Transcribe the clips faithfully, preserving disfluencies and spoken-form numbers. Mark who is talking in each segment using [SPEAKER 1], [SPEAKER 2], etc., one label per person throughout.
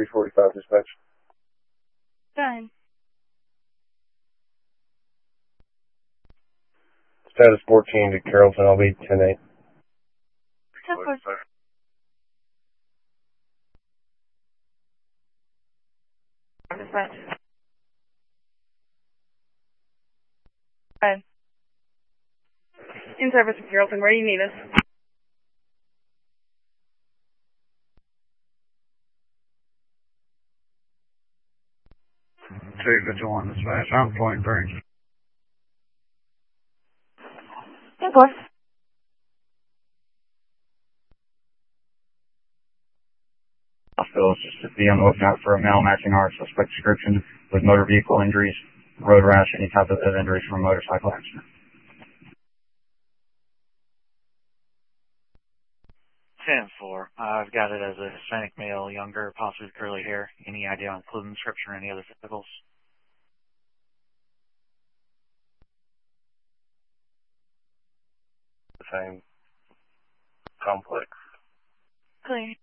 [SPEAKER 1] three forty-five dispatch.
[SPEAKER 2] Done.
[SPEAKER 1] Status fourteen to Carrollton, I'll be ten eight.
[SPEAKER 2] Dispatch. Done. In service of Carrollton, where do you need us?
[SPEAKER 3] Two fifty-one dispatch, I'm point three.
[SPEAKER 2] Of course.
[SPEAKER 3] Hospital just to be on the lookout for a male matching our suspect description with motor vehicle injuries, road rash, any type of injuries from a motorcycle accident.
[SPEAKER 4] ten four. Uh, I've got it as a Hispanic male, younger, possibly curly hair. Any idea on clothing description or any other physicals?
[SPEAKER 1] The same complex.
[SPEAKER 2] Clear.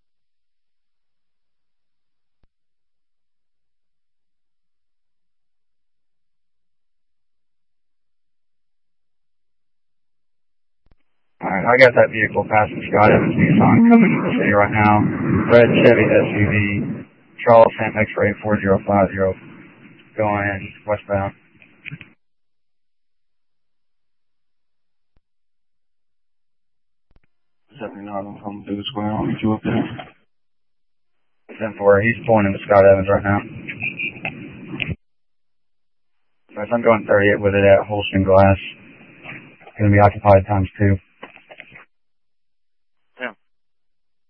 [SPEAKER 3] Alright, I got that vehicle passing Scott Evans Nissan coming to the city right now. Red Chevy S U V, Charles Sam X-ray four zero five zero, going westbound.
[SPEAKER 1] seventy-nine, I'm coming through the square. I'll meet you up there.
[SPEAKER 3] ten four, he's pulling into Scott Evans right now. So I'm going thirty-eight with it at Holston Glass. Going to be occupied times two.